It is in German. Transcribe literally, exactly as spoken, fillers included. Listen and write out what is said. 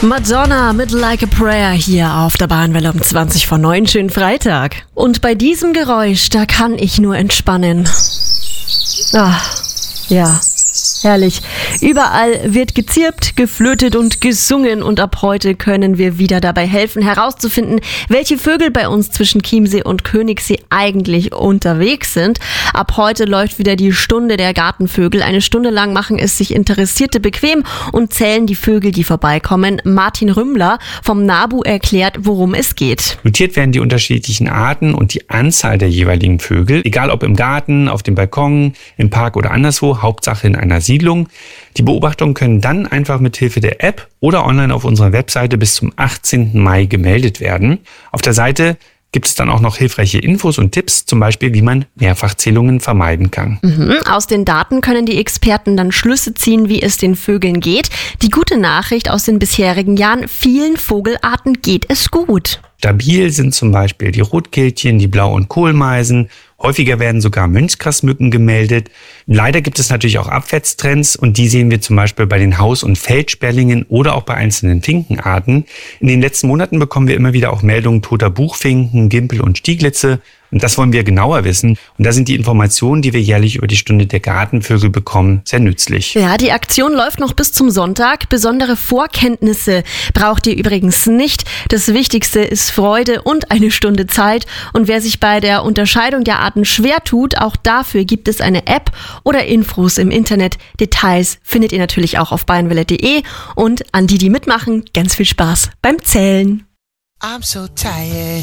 Madonna mit Like a Prayer hier auf der Bahnwelle um zwanzig vor neun. Schönen Freitag. Und bei diesem Geräusch, da kann ich nur entspannen. Ah, ja. Herrlich. Überall wird gezirpt, geflötet und gesungen und ab heute können wir wieder dabei helfen, herauszufinden, welche Vögel bei uns zwischen Chiemsee und Königssee eigentlich unterwegs sind. Ab heute läuft wieder die Stunde der Gartenvögel. Eine Stunde lang machen es sich Interessierte bequem und zählen die Vögel, die vorbeikommen. Martin Rümmler vom NABU erklärt, worum es geht. Notiert werden die unterschiedlichen Arten und die Anzahl der jeweiligen Vögel, egal ob im Garten, auf dem Balkon, im Park oder anderswo, Hauptsache in einer Siedlung. Die Beobachtungen können dann einfach mit Hilfe der App oder online auf unserer Webseite bis zum achtzehnten Mai gemeldet werden. Auf der Seite gibt es dann auch noch hilfreiche Infos und Tipps, zum Beispiel, wie man Mehrfachzählungen vermeiden kann. Mhm. Aus den Daten können die Experten dann Schlüsse ziehen, wie es den Vögeln geht. Die gute Nachricht aus den bisherigen Jahren: vielen Vogelarten geht es gut. Stabil sind zum Beispiel die Rotkehlchen, die Blau- und Kohlmeisen. Häufiger werden sogar Mönchsgrasmücken gemeldet. Leider gibt es natürlich auch Abwärtstrends und die sehen wir zum Beispiel bei den Haus- und Feldsperlingen oder auch bei einzelnen Finkenarten. In den letzten Monaten bekommen wir immer wieder auch Meldungen toter Buchfinken, Gimpel und Stieglitze. Und das wollen wir genauer wissen. Und da sind die Informationen, die wir jährlich über die Stunde der Gartenvögel bekommen, sehr nützlich. Ja, die Aktion läuft noch bis zum Sonntag. Besondere Vorkenntnisse braucht ihr übrigens nicht. Das Wichtigste ist Freude und eine Stunde Zeit. Und wer sich bei der Unterscheidung der Arten schwer tut, auch dafür gibt es eine App oder Infos im Internet. Details findet ihr natürlich auch auf bahnwelle punkt de. Und an die, die mitmachen, ganz viel Spaß beim Zählen. I'm so tired.